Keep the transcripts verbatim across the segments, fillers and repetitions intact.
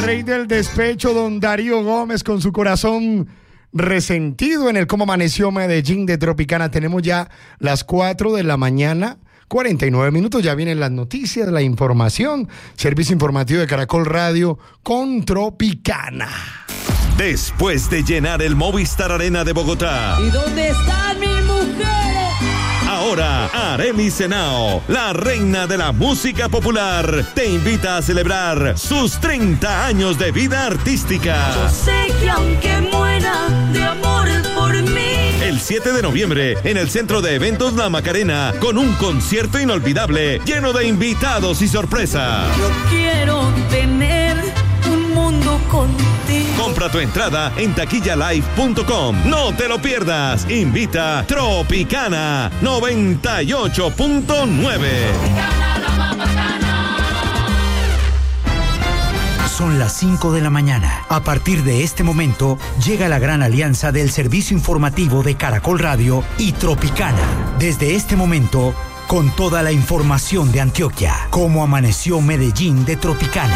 rey del despecho, don Darío Gómez, con su corazón resentido en el Cómo Amaneció Medellín de Tropicana. Tenemos ya las cuatro de la mañana, cuarenta y nueve minutos. Ya vienen las noticias, la información. Servicio informativo de Caracol Radio con Tropicana. Después de llenar el Movistar Arena de Bogotá. ¿Y dónde están mis mujeres? Ahora, Arelis Henao, la reina de la música popular, te invita a celebrar sus treinta años de vida artística. Yo sé que aunque muera de amor por mí. El siete de noviembre, en el Centro de Eventos La Macarena, con un concierto inolvidable, lleno de invitados y sorpresas. Yo quiero tener un mundo contigo. Compra tu entrada en taquilla live punto com. No te lo pierdas. Invita Tropicana noventa y ocho punto nueve. Son las cinco de la mañana. A partir de este momento, llega la gran alianza del servicio informativo de Caracol Radio y Tropicana. Desde este momento, con toda la información de Antioquia. Cómo amaneció Medellín de Tropicana.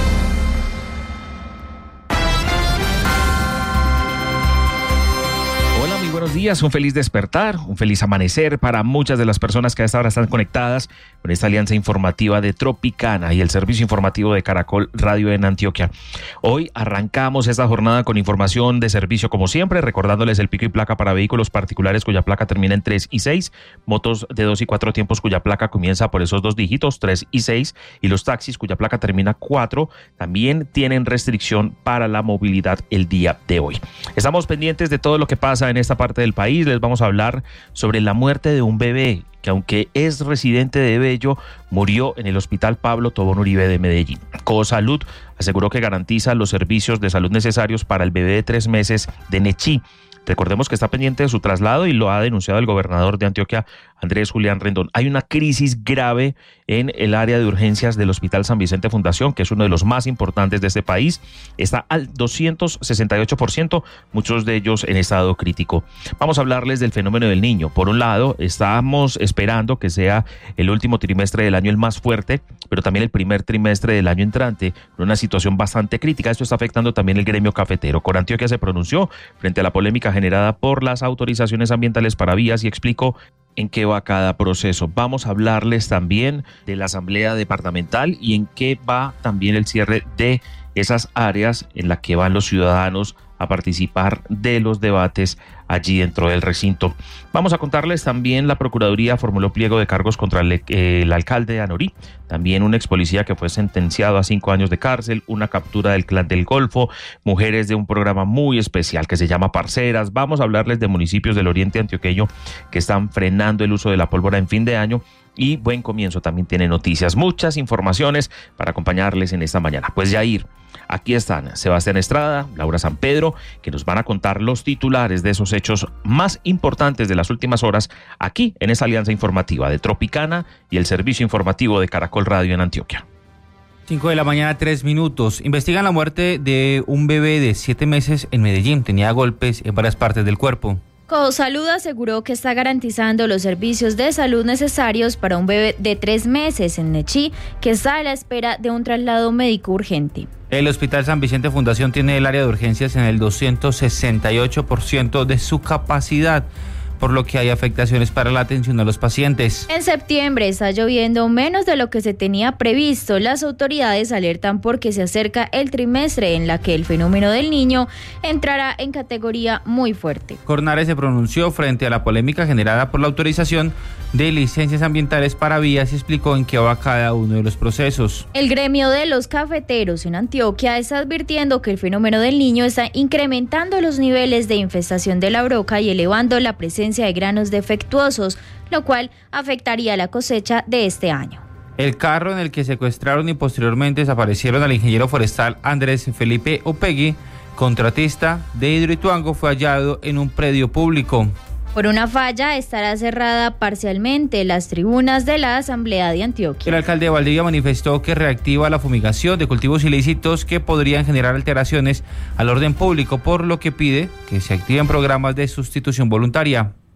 Buenos días, un feliz despertar, un feliz amanecer para muchas de las personas que a esta hora están conectadas con esta alianza informativa de Tropicana y el servicio informativo de Caracol Radio en Antioquia. Hoy arrancamos esta jornada con información de servicio como siempre, recordándoles el pico y placa para vehículos particulares cuya placa termina en tres y seis, motos de dos y cuatro tiempos cuya placa comienza por esos dos dígitos, tres y seis, y los taxis cuya placa termina cuatro, también tienen restricción para la movilidad el día de hoy. Estamos pendientes de todo lo que pasa en esta parte del país. Les vamos a hablar sobre la muerte de un bebé que, aunque es residente de Bello, murió en el Hospital Pablo Tobón Uribe de Medellín. Cosalud aseguró que garantiza los servicios de salud necesarios para el bebé de tres meses de Nechí. Recordemos que está pendiente de su traslado y lo ha denunciado el gobernador de Antioquia, Andrés Julián Rendón. Hay una crisis grave en el área de urgencias del Hospital San Vicente Fundación, que es uno de los más importantes de este país. Está al doscientos sesenta y ocho por ciento, muchos de ellos en estado crítico. Vamos a hablarles del fenómeno del niño. Por un lado, estamos esperando que sea el último trimestre del año el más fuerte, pero también el primer trimestre del año entrante, en una situación bastante crítica. Esto está afectando también el gremio cafetero. Corantioquia se pronunció frente a la polémica generada por las autorizaciones ambientales para vías y explicó en qué va cada proceso. Vamos a hablarles también de la asamblea departamental y en qué va también el cierre de esas áreas en las que van los ciudadanos a participar de los debates allí dentro del recinto. Vamos a contarles también la Procuraduría formuló pliego de cargos contra el, eh, el alcalde de Anorí, también un ex policía que fue sentenciado a cinco años de cárcel, una captura del Clan del Golfo, mujeres de un programa muy especial que se llama Parceras. Vamos a hablarles de municipios del oriente antioqueño que están frenando el uso de la pólvora en fin de año. Y Buen Comienzo también tiene noticias, muchas informaciones para acompañarles en esta mañana. Pues ya ir, aquí están Sebastián Estrada, Laura San Pedro, que nos van a contar los titulares de esos hechos más importantes de las últimas horas aquí en esa alianza informativa de Tropicana y el servicio informativo de Caracol Radio en Antioquia. cinco de la mañana, tres minutos. Investigan la muerte de un bebé de siete meses en Medellín. Tenía golpes en varias partes del cuerpo. Cosalud aseguró que está garantizando los servicios de salud necesarios para un bebé de tres meses en Nechí, que está a la espera de un traslado médico urgente. El Hospital San Vicente Fundación tiene el área de urgencias en el doscientos sesenta y ocho por ciento de su capacidad, por lo que hay afectaciones para la atención a los pacientes. En septiembre está lloviendo menos de lo que se tenía previsto. Las autoridades alertan porque se acerca el trimestre en la que el fenómeno del niño entrará en categoría muy fuerte. Cornares se pronunció frente a la polémica generada por la autorización de licencias ambientales para vías y explicó en qué va cada uno de los procesos. El gremio de los cafeteros en Antioquia está advirtiendo que el fenómeno del niño está incrementando los niveles de infestación de la broca y elevando la presencia de granos defectuosos, lo cual afectaría la cosecha de este año. El carro en el que secuestraron y posteriormente desaparecieron al ingeniero forestal Andrés Felipe Opegui, contratista de Hidroituango, fue hallado en un predio público. Por una falla estará cerrada parcialmente las tribunas de la Asamblea de Antioquia. El alcalde de Valdivia manifestó que reactiva la fumigación de cultivos ilícitos que podrían generar alteraciones al orden público, por lo que pide que se activen programas de sustitución voluntaria.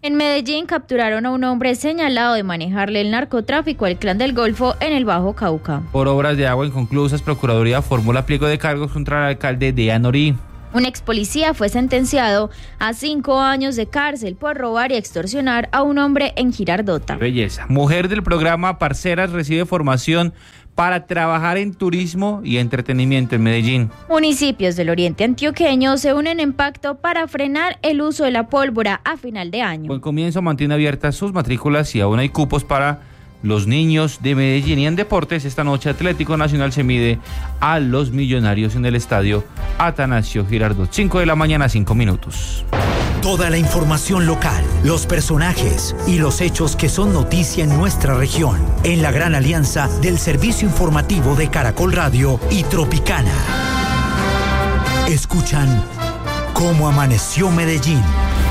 En Medellín capturaron a un hombre señalado de manejarle el narcotráfico al Clan del Golfo en el Bajo Cauca. Por obras de agua inconclusas, Procuraduría formula pliego de cargos contra el alcalde de Anorí. Un ex policía fue sentenciado a cinco años de cárcel por robar y extorsionar a un hombre en Girardota. Qué belleza. Mujer del programa Parceras recibe formación para trabajar en turismo y entretenimiento en Medellín. Municipios del oriente antioqueño se unen en pacto para frenar el uso de la pólvora a final de año. Buen Comienzo mantiene abiertas sus matrículas y aún hay cupos para los niños de Medellín. Y en deportes, esta noche Atlético Nacional se mide a los Millonarios en el estadio Atanasio Girardot. cinco de la mañana, cinco minutos. Toda la información local, los personajes y los hechos que son noticia en nuestra región, en la gran alianza del servicio informativo de Caracol Radio y Tropicana. Escuchan Cómo Amaneció Medellín.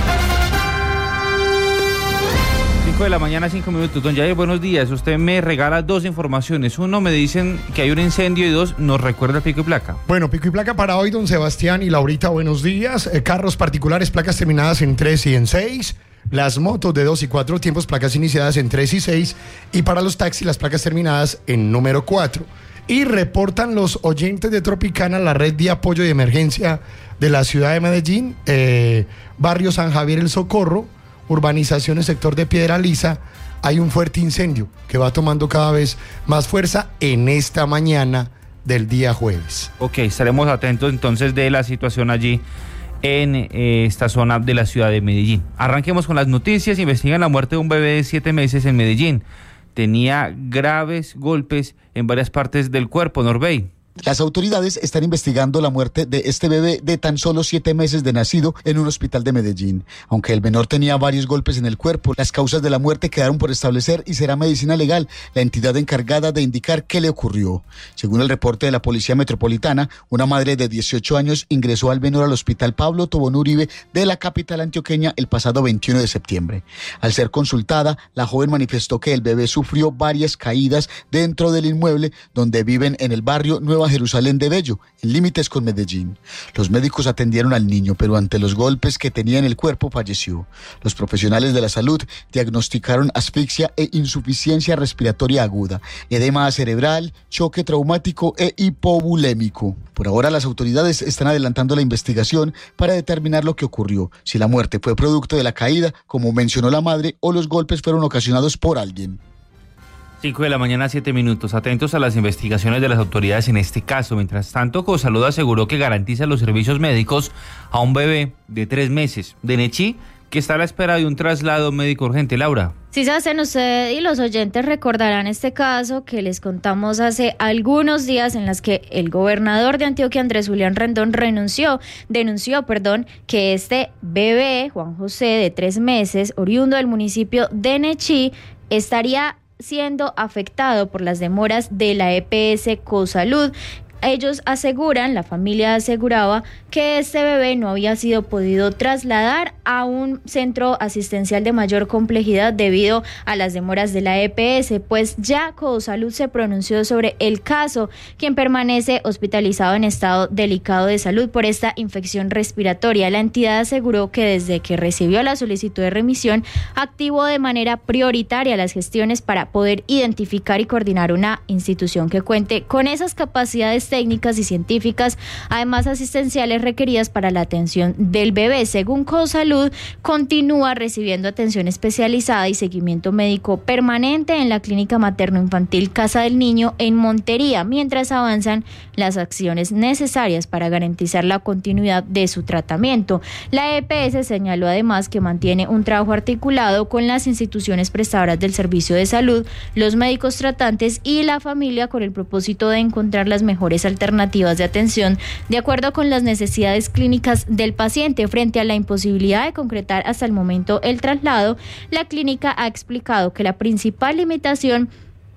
cinco de la mañana, cinco minutos. Don Jair, buenos días. Usted me regala dos informaciones. Uno, me dicen que hay un incendio, y dos, nos recuerda el pico y placa. Bueno, pico y placa para hoy, don Sebastián y Laurita, buenos días. Eh, carros particulares, placas terminadas en tres y en seis. Las motos de dos y cuatro tiempos, placas iniciadas en tres y seis. Y para los taxis, las placas terminadas en número cuatro. Y reportan los oyentes de Tropicana la red de apoyo de emergencia de la ciudad de Medellín, eh, barrio San Javier El Socorro, urbanizaciones, sector de Piedra Lisa, hay un fuerte incendio que va tomando cada vez más fuerza en esta mañana del día jueves. Ok, estaremos atentos entonces de la situación allí en eh, esta zona de la ciudad de Medellín. Arranquemos con las noticias. Investigan la muerte de un bebé de siete meses en Medellín. Tenía graves golpes en varias partes del cuerpo. Norbey. Las autoridades están investigando la muerte de este bebé de tan solo siete meses de nacido en un hospital de Medellín. Aunque el menor tenía varios golpes en el cuerpo, las causas de la muerte quedaron por establecer y será Medicina Legal la entidad encargada de indicar qué le ocurrió. Según el reporte de la Policía Metropolitana, una madre de dieciocho años ingresó al menor al Hospital Pablo Tobón Uribe de la capital antioqueña el pasado veintiuno de septiembre. Al ser consultada, la joven manifestó que el bebé sufrió varias caídas dentro del inmueble donde viven en el barrio Nueva Jerusalén de Bello, en límites con Medellín. Los médicos atendieron al niño, pero ante los golpes que tenía en el cuerpo falleció. Los profesionales de la salud diagnosticaron asfixia e insuficiencia respiratoria aguda, edema cerebral, choque traumático e hipovolémico. Por ahora las autoridades están adelantando la investigación para determinar lo que ocurrió, si la muerte fue producto de la caída, como mencionó la madre, o los golpes fueron ocasionados por alguien. cinco de la mañana, siete minutos. Atentos a las investigaciones de las autoridades en este caso. Mientras tanto, Cosalud aseguró que garantiza los servicios médicos a un bebé de tres meses de Nechí que está a la espera de un traslado médico urgente. Laura. Si se hacen usted y los oyentes recordarán este caso que les contamos hace algunos días en las que el gobernador de Antioquia, Andrés Julián Rendón, renunció, denunció, perdón, que este bebé, Juan José, de tres meses, oriundo del municipio de Nechí, estaría siendo afectado por las demoras de la E P S Cosalud. Ellos aseguran, la familia aseguraba, que este bebé no había sido podido trasladar a un centro asistencial de mayor complejidad debido a las demoras de la E P S, pues ya Cosalud se pronunció sobre el caso, quien permanece hospitalizado en estado delicado de salud por esta infección respiratoria. La entidad aseguró que desde que recibió la solicitud de remisión, activó de manera prioritaria las gestiones para poder identificar y coordinar una institución que cuente con esas capacidades técnicas y científicas, además asistenciales requeridas para la atención del bebé. Según Cosalud, continúa recibiendo atención especializada y seguimiento médico permanente en la Clínica Materno-Infantil Casa del Niño en Montería, mientras avanzan las acciones necesarias para garantizar la continuidad de su tratamiento. La E P S señaló además que mantiene un trabajo articulado con las instituciones prestadoras del servicio de salud, los médicos tratantes y la familia con el propósito de encontrar las mejores alternativas de atención de acuerdo con las necesidades clínicas del paciente. Frente a la imposibilidad de concretar hasta el momento el traslado, la clínica ha explicado que la principal limitación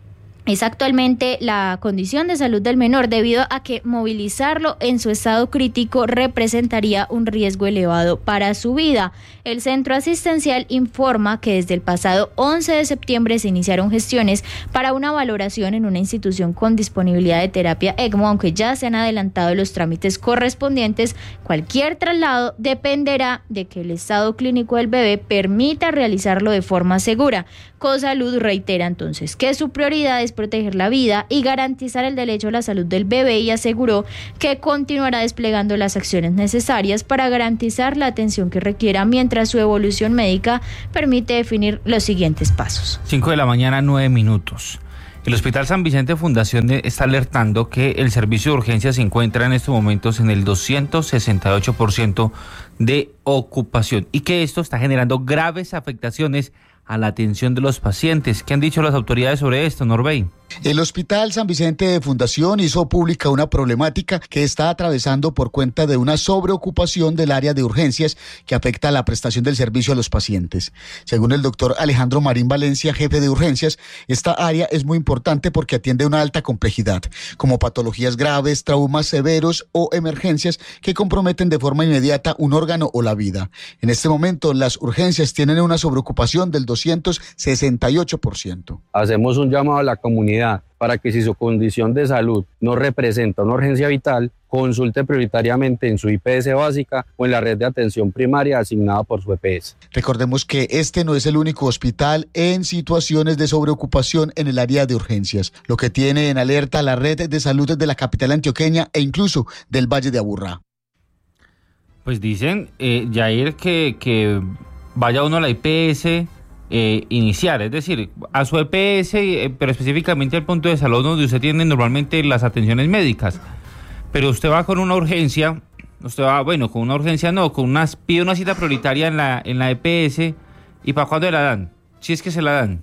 es actualmente la condición de salud del menor, debido a que movilizarlo en su estado crítico representaría un riesgo elevado para su vida. El centro asistencial informa que desde el pasado once de septiembre se iniciaron gestiones para una valoración en una institución con disponibilidad de terapia ECMO, aunque ya se han adelantado los trámites correspondientes. Cualquier traslado dependerá de que el estado clínico del bebé permita realizarlo de forma segura. Cosalud reitera entonces que su prioridad es proteger la vida y garantizar el derecho a la salud del bebé, y aseguró que continuará desplegando las acciones necesarias para garantizar la atención que requiera mientras su evolución médica permite definir los siguientes pasos. cinco de la mañana, nueve minutos. El Hospital San Vicente Fundación está alertando que el servicio de urgencias se encuentra en estos momentos en el doscientos sesenta y ocho por ciento de ocupación y que esto está generando graves afectaciones a la atención de los pacientes. ¿Qué han dicho las autoridades sobre esto, Norbey? El Hospital San Vicente de Fundación hizo pública una problemática que está atravesando por cuenta de una sobreocupación del área de urgencias que afecta a la prestación del servicio a los pacientes. Según el doctor Alejandro Marín Valencia, jefe de urgencias, esta área es muy importante porque atiende una alta complejidad, como patologías graves, traumas severos o emergencias que comprometen de forma inmediata un órgano o la vida. En este momento, las urgencias tienen una sobreocupación del doscientos sesenta y ocho por ciento. Hacemos un llamado a la comunidad para que si su condición de salud no representa una urgencia vital, consulte prioritariamente en su I P S básica o en la red de atención primaria asignada por su E P S. Recordemos que este no es el único hospital en situaciones de sobreocupación en el área de urgencias, lo que tiene en alerta la red de salud de la capital antioqueña e incluso del Valle de Aburrá. Pues dicen, eh, Jair, que, que vaya uno a la I P S Eh, iniciar, es decir, a su E P S, eh, pero específicamente al punto de salud donde usted tiene normalmente las atenciones médicas. Pero usted va con una urgencia, usted va, bueno, con una urgencia no, con unas, pide una cita prioritaria en la, en la E P S, ¿y para cuándo la dan? Si es que se la dan.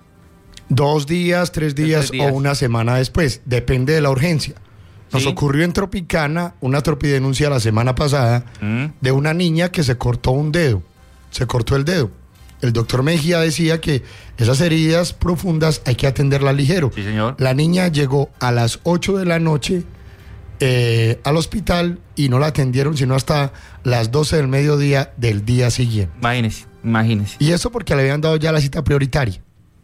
Dos días, tres días, tres días. O una semana después, depende de la urgencia. Nos ¿Sí? ocurrió en Tropicana una tropidenuncia la semana pasada ¿Mm? de una niña que se cortó un dedo, se cortó el dedo. El doctor Mejía decía que esas heridas profundas hay que atenderlas ligero. Sí, señor. La niña llegó a las ocho de la noche eh, al hospital y no la atendieron sino hasta las doce del mediodía del día siguiente. Imagínese, imagínese. Y eso porque le habían dado ya la cita prioritaria.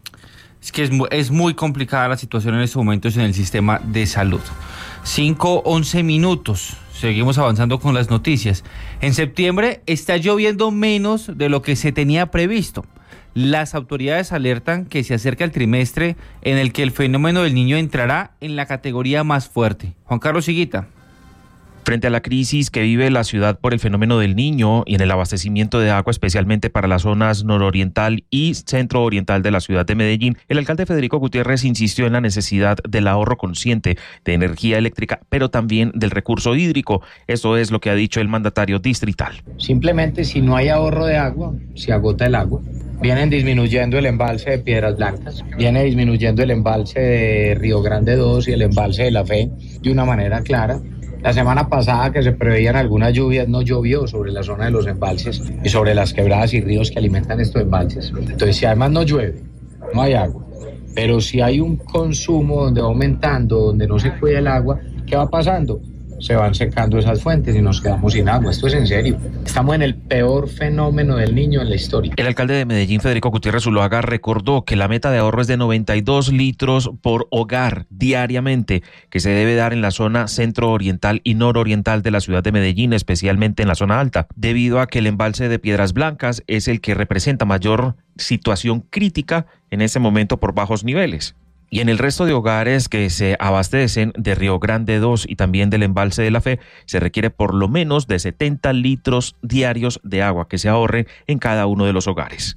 Es que es, es muy complicada la situación en estos momentos en el sistema de salud. cinco, once minutos. Seguimos avanzando con las noticias. En septiembre está lloviendo menos de lo que se tenía previsto. Las autoridades alertan que se acerca el trimestre en el que el fenómeno del Niño entrará en la categoría más fuerte. Juan Carlos Higuita. Frente a la crisis que vive la ciudad por el fenómeno del Niño y en el abastecimiento de agua, especialmente para las zonas nororiental y centro-oriental de la ciudad de Medellín, el alcalde Federico Gutiérrez insistió en la necesidad del ahorro consciente de energía eléctrica, pero también del recurso hídrico. Eso es lo que ha dicho el mandatario distrital. Simplemente, si no hay ahorro de agua, se agota el agua. Vienen disminuyendo el embalse de Piedras Blancas, viene disminuyendo el embalse de Río Grande dos y el embalse de La Fe de una manera clara. La semana pasada, que se preveían algunas lluvias, no llovió sobre la zona de los embalses y sobre las quebradas y ríos que alimentan estos embalses. Entonces, si además no llueve, no hay agua. Pero si hay un consumo donde va aumentando, donde no se cuida el agua, ¿qué va pasando? Se van secando esas fuentes y nos quedamos sin agua. Esto es en serio. Estamos en el peor fenómeno del Niño en la historia. El alcalde de Medellín, Federico Gutiérrez Zuluaga, recordó que la meta de ahorro es de noventa y dos litros por hogar diariamente, que se debe dar en la zona centro-oriental y nororiental de la ciudad de Medellín, especialmente en la zona alta, debido a que el embalse de Piedras Blancas es el que representa mayor situación crítica en ese momento por bajos niveles. Y en el resto de hogares que se abastecen de Río Grande dos y también del embalse de La Fe, se requiere por lo menos de setenta litros diarios de agua que se ahorren en cada uno de los hogares.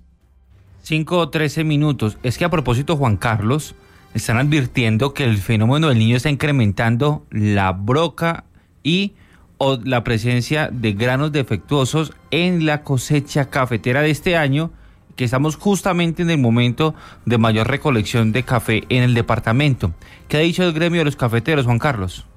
cinco o trece minutos. Es que a propósito, Juan Carlos, están advirtiendo que el fenómeno del Niño está incrementando la broca y o la presencia de granos defectuosos en la cosecha cafetera de este año, que estamos justamente en el momento de mayor recolección de café en el departamento. ¿Qué ha dicho el gremio de los cafeteros, Juan Carlos?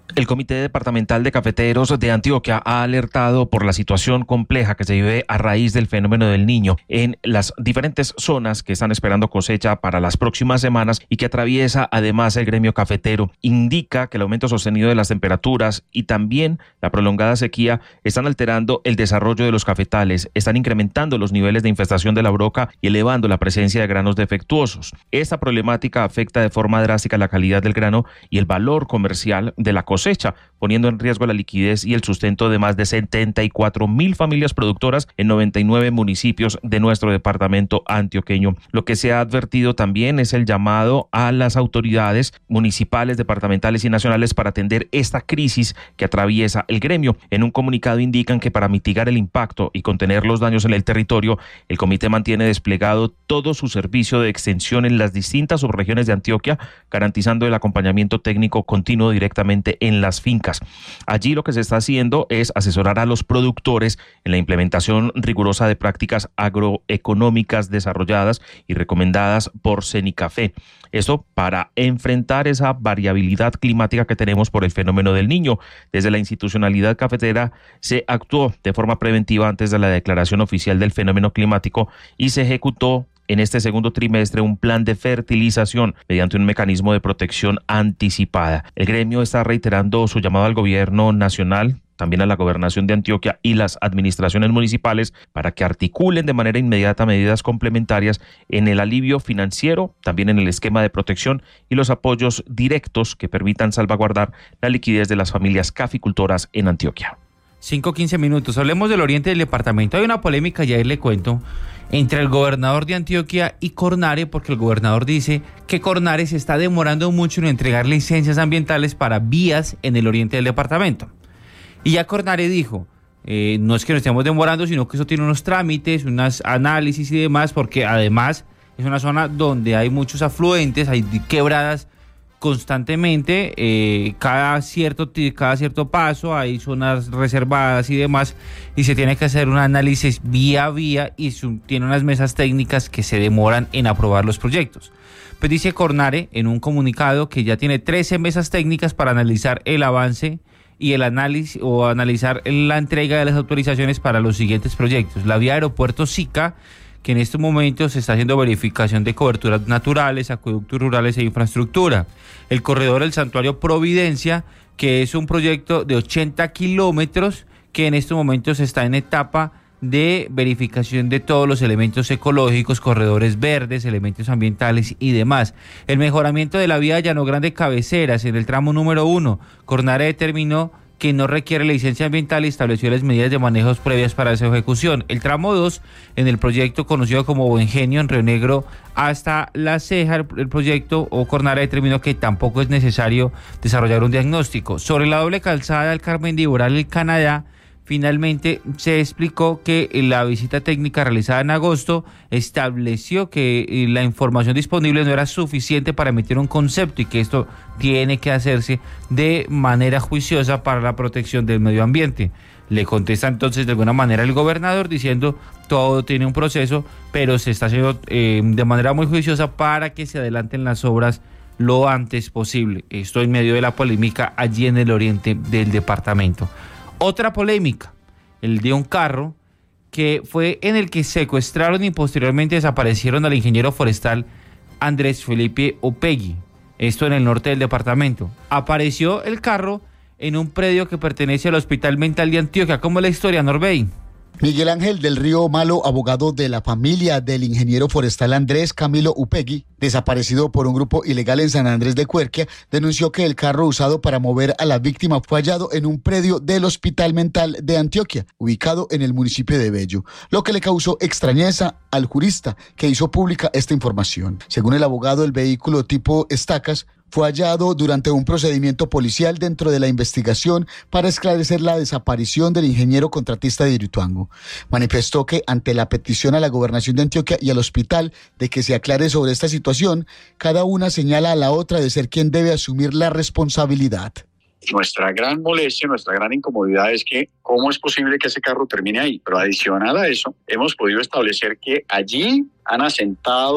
El Comité Departamental de Cafeteros de Antioquia ha alertado por la situación compleja que se vive a raíz del fenómeno del Niño en las diferentes zonas que están esperando cosecha para las próximas semanas y que atraviesa además el gremio cafetero. Indica que el aumento sostenido de las temperaturas y también la prolongada sequía están alterando el desarrollo de los cafetales, están incrementando los niveles de infestación de la broca y elevando la presencia de granos defectuosos. Esta problemática afecta de forma drástica la calidad del grano y el valor comercial de la cosecha, poniendo en riesgo la liquidez y el sustento de más de setenta y cuatro mil familias productoras en noventa y nueve municipios de nuestro departamento antioqueño. Lo que se ha advertido también es el llamado a las autoridades municipales, departamentales y nacionales para atender esta crisis que atraviesa el gremio. En un comunicado indican que para mitigar el impacto y contener los daños en el territorio, el comité mantiene desplegado todo su servicio de extensión en las distintas subregiones de Antioquia, garantizando el acompañamiento técnico continuo directamente en las fincas. Allí lo que se está haciendo es asesorar a los productores en la implementación rigurosa de prácticas agroeconómicas desarrolladas y recomendadas por Cenicafé. Esto para enfrentar esa variabilidad climática que tenemos por el fenómeno del Niño. Desde la institucionalidad cafetera se actuó de forma preventiva antes de la declaración oficial del fenómeno climático y se ejecutó en este segundo trimestre un plan de fertilización mediante un mecanismo de protección anticipada. El gremio está reiterando su llamado al gobierno nacional, también a la gobernación de Antioquia y las administraciones municipales para que articulen de manera inmediata medidas complementarias en el alivio financiero, también en el esquema de protección y los apoyos directos que permitan salvaguardar la liquidez de las familias caficultoras en Antioquia. cinco quince minutos. Hablemos del oriente del departamento. Hay una polémica, ya le cuento, entre el gobernador de Antioquia y Cornare, porque el gobernador dice que Cornare se está demorando mucho en entregar licencias ambientales para vías en el oriente del departamento. Y ya Cornare dijo, eh, no es que nos estemos demorando, sino que eso tiene unos trámites, unos análisis y demás, porque además es una zona donde hay muchos afluentes, hay quebradas constantemente, eh, cada cierto cada cierto paso hay zonas reservadas y demás, y se tiene que hacer un análisis vía a vía y su, tiene unas mesas técnicas que se demoran en aprobar los proyectos. Pues dice Cornare en un comunicado que ya tiene trece mesas técnicas para analizar el avance y el análisis o analizar la entrega de las autorizaciones para los siguientes proyectos. La vía Aeropuerto Sica, que en estos momentos se está haciendo verificación de coberturas naturales, acueductos rurales e infraestructura. El corredor del Santuario Providencia, que es un proyecto de ochenta kilómetros, que en estos momentos está en etapa de verificación de todos los elementos ecológicos, corredores verdes, elementos ambientales y demás. El mejoramiento de la vía Llano Grande Cabeceras en el tramo número uno. Cornare determinó que no requiere licencia ambiental y estableció las medidas de manejos previas para esa ejecución. El tramo dos, en el proyecto conocido como Buen Genio, en Río Negro hasta La Ceja, el, el proyecto o Cornare determinó que tampoco es necesario desarrollar un diagnóstico. Sobre la doble calzada del Carmen de Iboral, el Canadá, finalmente se explicó que la visita técnica realizada en agosto estableció que la información disponible no era suficiente para emitir un concepto y que esto tiene que hacerse de manera juiciosa para la protección del medio ambiente. Le contesta entonces de alguna manera el gobernador diciendo todo tiene un proceso, pero se está haciendo eh, de manera muy juiciosa para que se adelanten las obras lo antes posible. Esto en medio de la polémica allí en el oriente del departamento. Otra polémica, el de un carro que fue en el que secuestraron y posteriormente desaparecieron al ingeniero forestal Andrés Felipe Upegui, esto en el norte del departamento. Apareció el carro en un predio que pertenece al Hospital Mental de Antioquia. ¿Cómo es la historia, Norbey? Miguel Ángel del Río Malo, abogado de la familia del ingeniero forestal Andrés Camilo Upegui, desaparecido por un grupo ilegal en San Andrés de Cuerquia, denunció que el carro usado para mover a la víctima fue hallado en un predio del Hospital Mental de Antioquia, ubicado en el municipio de Bello, lo que le causó extrañeza al jurista que hizo pública esta información. Según el abogado, el vehículo tipo Estacas fue hallado durante un procedimiento policial dentro de la investigación para esclarecer la desaparición del ingeniero contratista de Hidroituango. Manifestó que ante la petición a la gobernación de Antioquia y al hospital de que se aclare sobre esta situación, cada una señala a la otra de ser quien debe asumir la responsabilidad. Nuestra gran molestia, nuestra gran incomodidad es que cómo es posible que ese carro termine ahí. Pero adicional a eso, hemos podido establecer que allí han asentado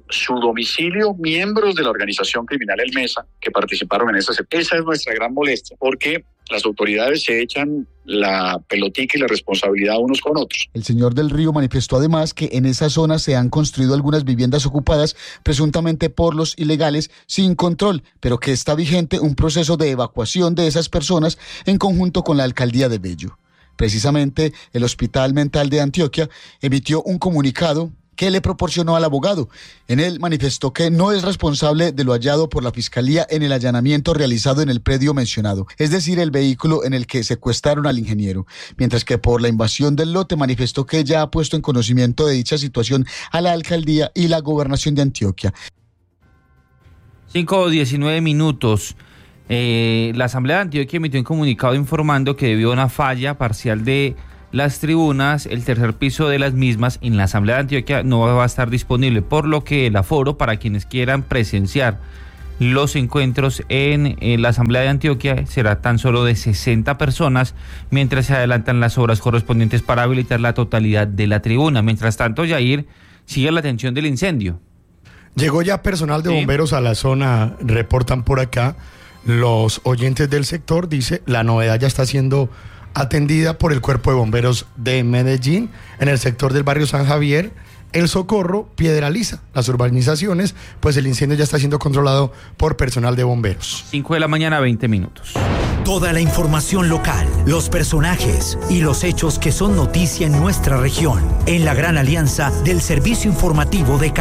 su domicilio miembros de la organización criminal El Mesa que participaron en esa. Esa es nuestra gran molestia, porque las autoridades se echan la pelotica y la responsabilidad unos con otros. El señor del Río manifestó además que en esa zona se han construido algunas viviendas ocupadas presuntamente por los ilegales sin control, pero que está vigente un proceso de evacuación de esas personas en conjunto con la alcaldía de Bello. Precisamente el Hospital Mental de Antioquia emitió un comunicado que le proporcionó al abogado. En él manifestó que no es responsable de lo hallado por la Fiscalía en el allanamiento realizado en el predio mencionado, es decir, el vehículo en el que secuestraron al ingeniero, mientras que por la invasión del lote manifestó que ya ha puesto en conocimiento de dicha situación a la alcaldía y la gobernación de Antioquia. cinco o diecinueve minutos. Eh, la Asamblea de Antioquia emitió un comunicado informando que debido a una falla parcial de las tribunas, el tercer piso de las mismas en la Asamblea de Antioquia no va a estar disponible, por lo que el aforo para quienes quieran presenciar los encuentros en, en la Asamblea de Antioquia será tan solo de sesenta personas, mientras se adelantan las obras correspondientes para habilitar la totalidad de la tribuna. Mientras tanto, Yair, sigue la atención del incendio. Llegó ya personal de bomberos a la zona, reportan por acá los oyentes del sector, dice, la novedad ya está siendo atendida por el Cuerpo de Bomberos de Medellín en el sector del barrio San Javier, El Socorro, Piedra Lisa, las urbanizaciones, pues el incendio ya está siendo controlado por personal de bomberos. cinco de la mañana, veinte minutos. Toda la información local, los personajes y los hechos que son noticia en nuestra región, en la gran alianza del Servicio Informativo de